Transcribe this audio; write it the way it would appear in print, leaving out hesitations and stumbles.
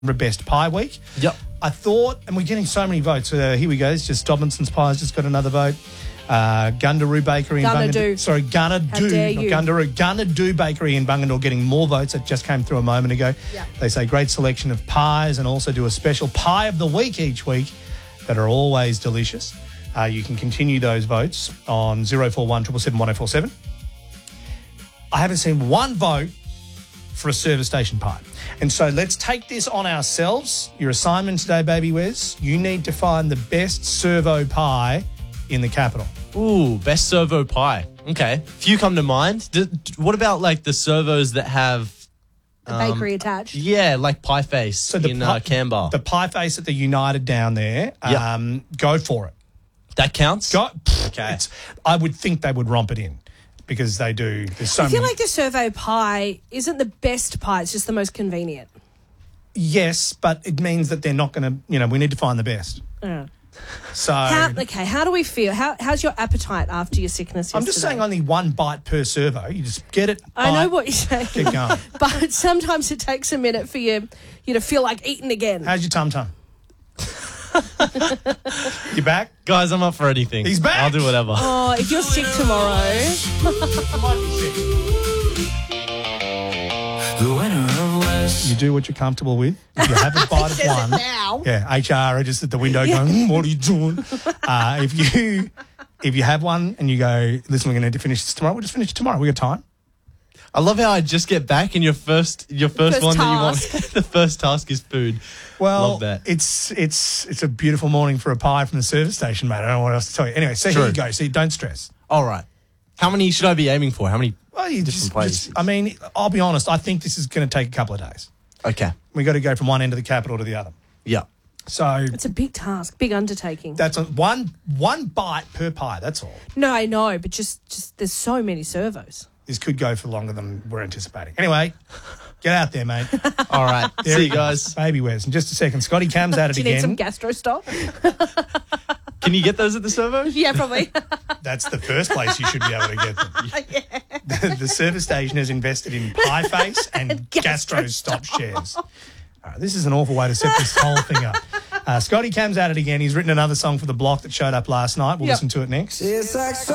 Best Pie Week. Yep. I thought, and we're getting so many votes. Here we go. It's just Dobinson's Pies just got another vote. Gundaroo Bakery in Gundaroo. Gundaroo, not Gundaroo. Gundaroo Bakery in Bungendore getting more votes. That just came through a moment ago. Yeah. They say great selection of pies and also do a special pie of the week each week that are always delicious. You can continue those votes on 0417 777 1047. I haven't seen one vote for a service station pie. And so let's take this on ourselves. Your assignment today, Baby Wes, you need to find the best servo pie in the capital. Ooh, best servo pie. Okay. Few come to mind. What about like the servos that have... The bakery attached. Yeah, like Pie Face in Canberra. The pie face at the United down there, go for it. That counts? Okay. I would think they would romp it in because they do. There's so I feel many. like the servo pie isn't the best pie. It's just the most convenient. Yes, but it means that they're not going to, we need to find the best. So how do we feel? How's your appetite after your sickness yesterday? I'm just saying only one bite per servo. You just get it. I know what you're saying. Keep going. But sometimes it takes a minute for you to feel like eating again. How's your tum-tum? You back? Guys, I'm up for anything. He's back. I'll do whatever. Oh, if you're sick tomorrow. You do what you're comfortable with. If you have a bite of one, now. yeah, HR are just at the window going, what are you doing? If you have one and you go, listen, we're going to need to finish this tomorrow, we'll just finish it tomorrow. We got time. I love how I just get back and your first one task. that you want. The first task is food. Well, love that. It's a beautiful morning for a pie from the service station, mate. I don't know what else to tell you. Anyway, so here you go. So don't stress. All right. How many should I be aiming for? How many? Well, you just places? I mean, I'll be honest. I think this is going to take a couple of days. Okay. We got to go from one end of the capital to the other. Yeah. So It's a big task, big undertaking. that's one bite per pie. That's all. No, I know, but just there's so many servos. This could go for longer than we're anticipating. Anyway, get out there, mate. All right. There See he you guys. Baby Wes. In just a second, Scotty Cam's at it Do you need again. some gastro stop? Can you get those at the servos? Yeah, probably. That's the first place you should be able to get them. The service station has invested in Pie Face and Gastro Stop shares. All right, this is an awful way to set this whole thing up. Scotty Cam's at it again. He's written another song for The Block that showed up last night. We'll listen to it next.